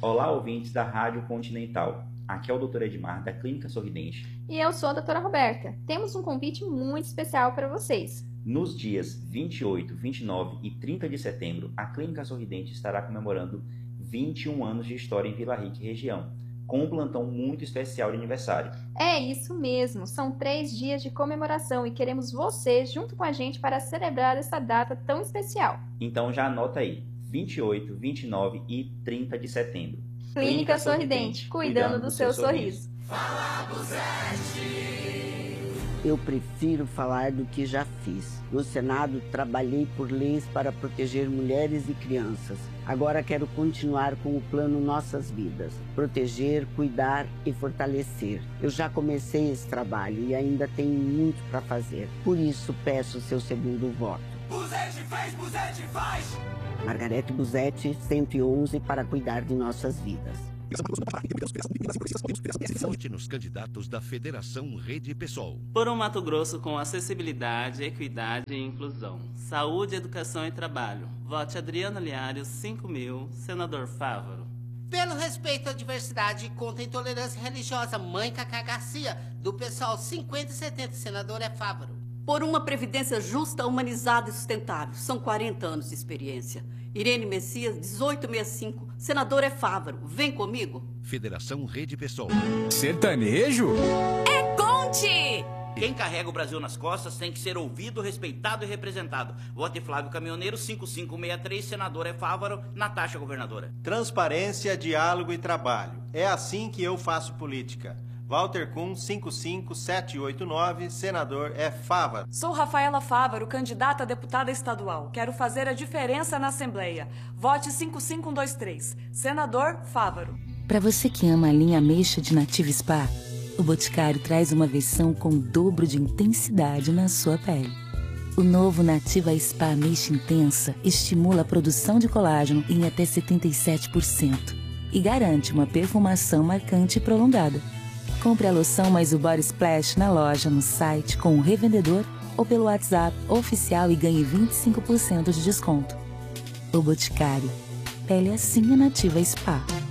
Olá, ouvintes da Rádio Continental. Aqui é o Dr. Edmar, da Clínica Sorridente. E eu sou a doutora Roberta. Temos um convite muito especial para vocês. Nos dias 28, 29 e 30 de setembro, a Clínica Sorridente estará comemorando 21 anos de história em Vila Rica e região, com um plantão muito especial de aniversário. É isso mesmo, são 3 dias de comemoração e queremos você junto com a gente para celebrar essa data tão especial. Então já anota aí, 28, 29 e 30 de setembro. Clínica Sorridente, cuidando do seu sorriso. Fala, Buzete! Eu prefiro falar do que já fiz. No Senado, trabalhei por leis para proteger mulheres e crianças. Agora quero continuar com o plano Nossas Vidas. Proteger, cuidar e fortalecer. Eu já comecei esse trabalho e ainda tenho muito para fazer. Por isso, peço o seu segundo voto. Buzete fez, Buzete faz! Margarete Buzete, 111, para cuidar de nossas vidas. Vote nos candidatos da Federação Rede Pessoal. Por um Mato Grosso com acessibilidade, equidade e inclusão. Saúde, educação e trabalho. Vote Adriano Liares, 5.000, senador Fávaro. Pelo respeito à diversidade e contra a intolerância religiosa, mãe Cacá Garcia, do pessoal 50/70, senador é Fávaro. Por uma previdência justa, humanizada e sustentável. São 40 anos de experiência. Irene Messias, 1865, senador é Fávaro. Vem comigo. Federação Rede Pessoal. Sertanejo? É Conte! Quem carrega o Brasil nas costas tem que ser ouvido, respeitado e representado. Vote Flávio Caminhoneiro, 5563, senador é Fávaro, Natasha governadora. Transparência, diálogo e trabalho. É assim que eu faço política. Walter Kuhn, 55789, senador é Fávaro. Sou Rafaela Fávaro, candidata a deputada estadual. Quero fazer a diferença na Assembleia. Vote 55123, senador Fávaro. Para você que ama a linha ameixa de Nativa Spa, o Boticário traz uma versão com o dobro de intensidade na sua pele. O novo Nativa Spa Ameixa Intensa estimula a produção de colágeno em até 77% e garante uma perfumação marcante e prolongada. Compre a loção mais o Body Splash na loja, no site, com o revendedor ou pelo WhatsApp oficial e ganhe 25% de desconto. O Boticário. Pele assim a Nativa Spa.